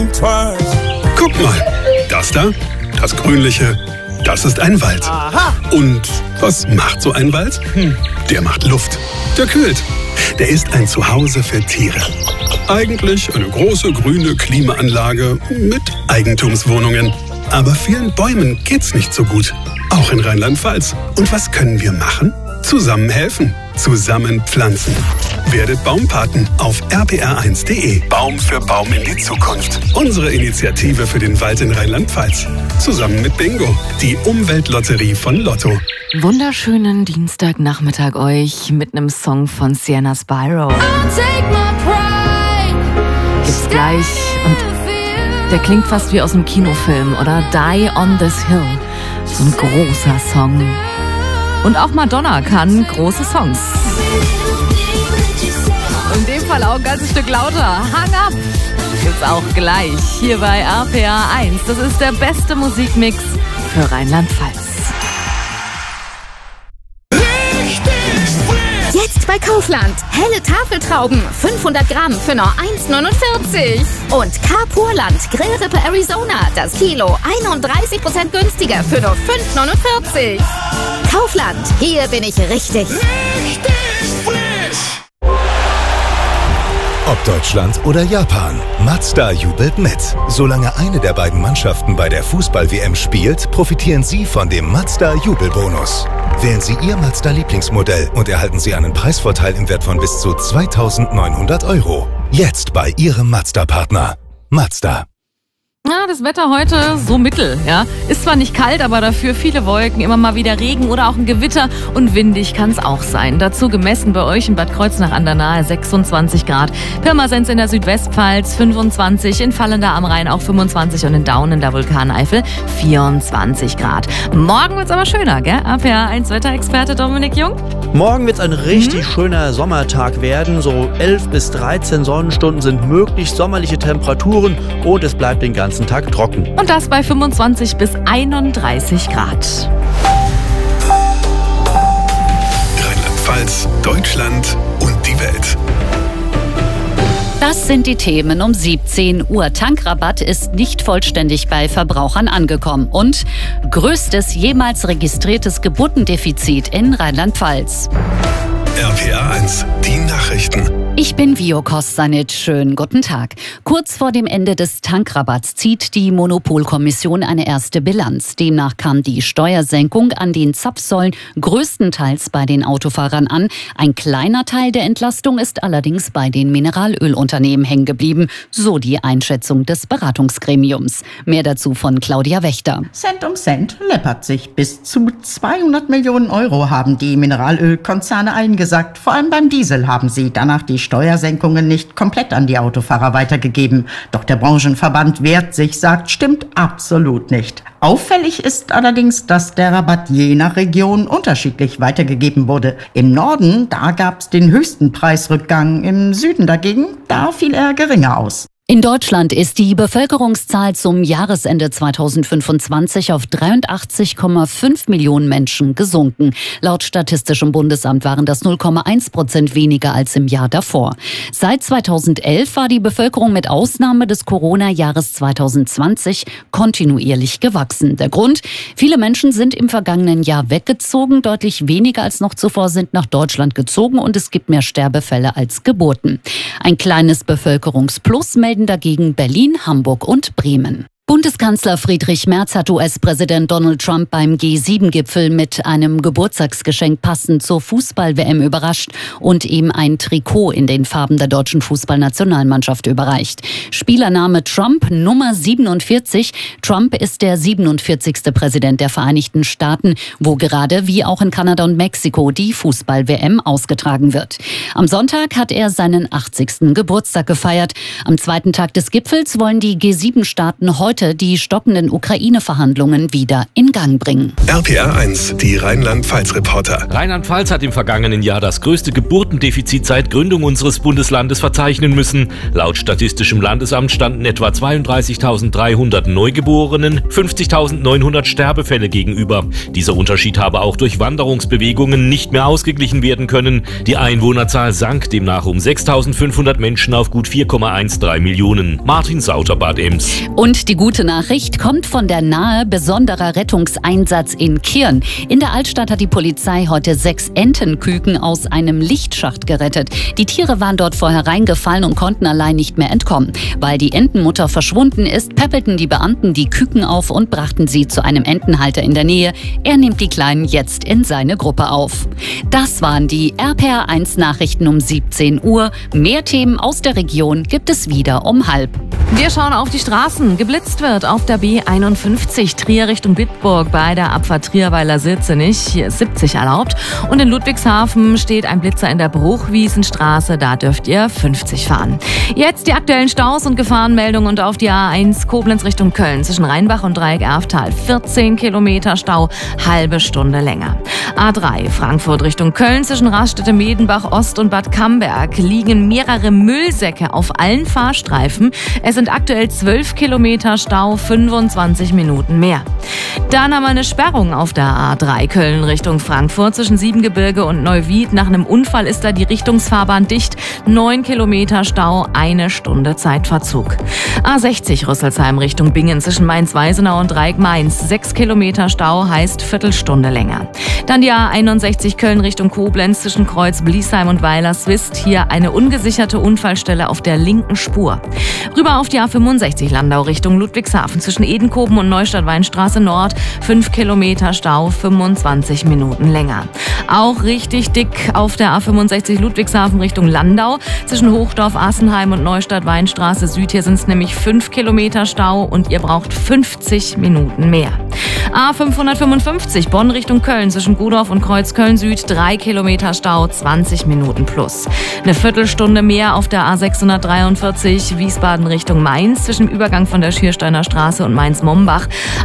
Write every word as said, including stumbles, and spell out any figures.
Guck mal, das da, das Grünliche, das ist ein Wald. Aha. Und was macht so ein Wald? Hm, der macht Luft, der kühlt. Der ist ein Zuhause für Tiere. Eigentlich eine große grüne Klimaanlage mit Eigentumswohnungen. Aber vielen Bäumen geht's nicht so gut. Auch in Rheinland-Pfalz. Und was können wir machen? Zusammen helfen. Zusammen pflanzen. Werdet Baumpaten auf r p r eins punkt d e. Baum für Baum in die Zukunft. Unsere Initiative für den Wald in Rheinland-Pfalz. Zusammen mit Bingo, die Umweltlotterie von Lotto. Wunderschönen Dienstagnachmittag euch mit einem Song von Sienna Spyro. Gibt's gleich. Und der klingt fast wie aus einem Kinofilm, oder? Die on this Hill. So ein großer Song. Und auch Madonna kann große Songs. In dem Fall auch ein ganzes Stück lauter. Hang up! Gibt's auch gleich hier bei R P R eins. Das ist der beste Musikmix für Rheinland-Pfalz. Jetzt bei Kaufland. Helle Tafeltrauben. fünfhundert Gramm für nur eins neunundvierzig. Und Carpurland Grillrippe Arizona. Das Kilo einunddreißig Prozent günstiger für nur fünf neunundvierzig. Kaufland. Hier bin ich richtig. Richtig frisch. Ob Deutschland oder Japan, Mazda jubelt mit. Solange eine der beiden Mannschaften bei der Fußball-W M spielt, profitieren Sie von dem Mazda-Jubelbonus. Wählen Sie Ihr Mazda-Lieblingsmodell und erhalten Sie einen Preisvorteil im Wert von bis zu zweitausendneunhundert Euro. Jetzt bei Ihrem Mazda-Partner. Mazda. Ja, das Wetter heute so mittel, ja. Ist zwar nicht kalt, aber dafür viele Wolken, immer mal wieder Regen oder auch ein Gewitter und windig kann es auch sein. Dazu gemessen bei euch in Bad Kreuznach an der Nahe sechsundzwanzig Grad, Pirmasens in der Südwestpfalz fünfundzwanzig, in Vallendar am Rhein auch fünfundzwanzig und in Daun in der Vulkaneifel vierundzwanzig Grad. Morgen wird's aber schöner, gell? R P R eins Wetterexperte Dominik Jung. Morgen wird es ein richtig mhm. schöner Sommertag werden. So elf bis dreizehn Sonnenstunden sind möglich, sommerliche Temperaturen und es bleibt den ganzen Tag trocken. Und das bei fünfundzwanzig bis einunddreißig Grad. Rheinland-Pfalz, Deutschland und die Welt. Das sind die Themen um siebzehn Uhr. Tankrabatt ist nicht vollständig bei Verbrauchern angekommen. Und größtes jemals registriertes Geburtendefizit in Rheinland-Pfalz. R P R eins, die Nachrichten. Ich bin Vio Kostanic. Schönen guten Tag. Kurz vor dem Ende des Tankrabatts zieht die Monopolkommission eine erste Bilanz. Demnach kam die Steuersenkung an den Zapfsäulen größtenteils bei den Autofahrern an. Ein kleiner Teil der Entlastung ist allerdings bei den Mineralölunternehmen hängen geblieben, so die Einschätzung des Beratungsgremiums. Mehr dazu von Claudia Wächter. Cent um Cent läppert sich. Bis zu zweihundert Millionen Euro haben die Mineralölkonzerne eingesackt. Vor allem beim Diesel haben sie danach die Steuersenkungen nicht komplett an die Autofahrer weitergegeben. Doch der Branchenverband wehrt sich, sagt, stimmt absolut nicht. Auffällig ist allerdings, dass der Rabatt je nach Region unterschiedlich weitergegeben wurde. Im Norden, da gab es den höchsten Preisrückgang. Im Süden dagegen, da fiel er geringer aus. In Deutschland ist die Bevölkerungszahl zum Jahresende zweitausendfünfundzwanzig auf dreiundachtzig Komma fünf Millionen Menschen gesunken. Laut Statistischem Bundesamt waren das null Komma eins Prozent weniger als im Jahr davor. Seit zweitausendelf war die Bevölkerung mit Ausnahme des Corona-Jahres zweitausendzwanzig kontinuierlich gewachsen. Der Grund? Viele Menschen sind im vergangenen Jahr weggezogen. Deutlich weniger als noch zuvor sind nach Deutschland gezogen und es gibt mehr Sterbefälle als Geburten. Ein kleines Bevölkerungsplus melden dagegen Berlin, Hamburg und Bremen. Bundeskanzler Friedrich Merz hat U S-Präsident Donald Trump beim G sieben Gipfel mit einem Geburtstagsgeschenk passend zur Fußball-W M überrascht und ihm ein Trikot in den Farben der deutschen Fußballnationalmannschaft überreicht. Spielername Trump Nummer siebenundvierzig. Trump ist der siebenundvierzigste Präsident der Vereinigten Staaten, wo gerade wie auch in Kanada und Mexiko die Fußball-W M ausgetragen wird. Am Sonntag hat er seinen achtzigsten Geburtstag gefeiert. Am zweiten Tag des Gipfels wollen die G sieben Staaten heute heute die stockenden Ukraine-Verhandlungen wieder in Gang bringen. R P R eins, die Rheinland-Pfalz-Reporter. Rheinland-Pfalz hat im vergangenen Jahr das größte Geburtendefizit seit Gründung unseres Bundeslandes verzeichnen müssen. Laut Statistischem Landesamt standen etwa zweiunddreißigtausenddreihundert Neugeborenen fünfzigtausendneunhundert Sterbefälle gegenüber. Dieser Unterschied habe auch durch Wanderungsbewegungen nicht mehr ausgeglichen werden können. Die Einwohnerzahl sank demnach um sechstausendfünfhundert Menschen auf gut vier Komma dreizehn Millionen. Martin Sauter, Bad Ems. Und die gute Nachricht kommt von der Nahe besonderer Rettungseinsatz in Kirn. In der Altstadt hat die Polizei heute sechs Entenküken aus einem Lichtschacht gerettet. Die Tiere waren dort vorher reingefallen und konnten allein nicht mehr entkommen. Weil die Entenmutter verschwunden ist, päppelten die Beamten die Küken auf und brachten sie zu einem Entenhalter in der Nähe. Er nimmt die Kleinen jetzt in seine Gruppe auf. Das waren die R P R eins Nachrichten um siebzehn Uhr. Mehr Themen aus der Region gibt es wieder um halb. Wir schauen auf die Straßen. Geblitzt wird auf der B einundfünfzig Trier Richtung Bitburg bei der Abfahrt Trierweiler-Sirzenich. Hier ist siebzig erlaubt. Und in Ludwigshafen steht ein Blitzer in der Bruchwiesenstraße. Da dürft ihr fünfzig fahren. Jetzt die aktuellen Staus und Gefahrenmeldungen und auf die A eins Koblenz Richtung Köln zwischen Rheinbach und Dreieck-Erftal. vierzehn Kilometer Stau, halbe Stunde länger. A drei Frankfurt Richtung Köln zwischen Raststätte Medenbach Ost und Bad Camberg liegen mehrere Müllsäcke auf allen Fahrstreifen. Es sind aktuell zwölf Kilometer Stau, fünfundzwanzig Minuten mehr. Dann haben wir eine Sperrung auf der A drei Köln Richtung Frankfurt zwischen Siebengebirge und Neuwied. Nach einem Unfall ist da die Richtungsfahrbahn dicht. neun Kilometer Stau, eine Stunde Zeitverzug. A sechzig Rüsselsheim Richtung Bingen zwischen Mainz-Weisenau und Dreieck-Mainz. sechs Kilometer Stau heißt Viertelstunde länger. Dann die A einundsechzig Köln Richtung Koblenz zwischen Kreuz-Bliesheim und Weilerswist. Hier eine ungesicherte Unfallstelle auf der linken Spur. Rüber auf die A fünfundsechzig Landau Richtung Ludwigshafen zwischen Edenkoben und Neustadt-Weinstraße Nord. fünf Kilometer Stau, fünfundzwanzig Minuten länger. Auch richtig dick auf der A fünfundsechzig Ludwigshafen Richtung Landau zwischen Hochdorf, Assenheim und Neustadt-Weinstraße Süd. Hier sind es nämlich fünf Kilometer Stau und ihr braucht fünfzig Minuten mehr. A fünfhundertfünfundfünfzig Bonn Richtung Köln zwischen Gudorf und Kreuzköln Süd. drei Kilometer Stau, zwanzig Minuten plus. Eine Viertelstunde mehr auf der A sechshundertdreiundvierzig Wiesbaden Richtung Mainz zwischen dem Übergang von der Schiersteiner Straße und Mainz-Mombach.